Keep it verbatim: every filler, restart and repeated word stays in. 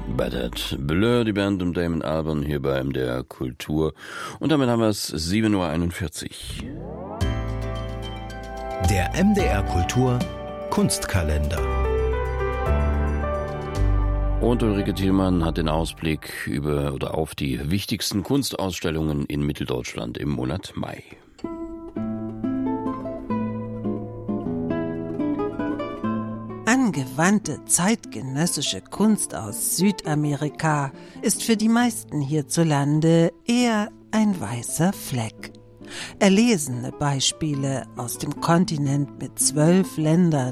Battered. Blur, die Band um Damon Albarn hier bei M D R Kultur. Und damit haben wir es sieben Uhr einundvierzig. Der M D R Kultur Kunstkalender. Und Ulrike Thielmann hat den Ausblick über oder auf die wichtigsten Kunstausstellungen in Mitteldeutschland im Monat Mai. Angewandte zeitgenössische Kunst aus Südamerika ist für die meisten hierzulande eher ein weißer Fleck. Erlesene Beispiele aus dem Kontinent mit zwölf Ländern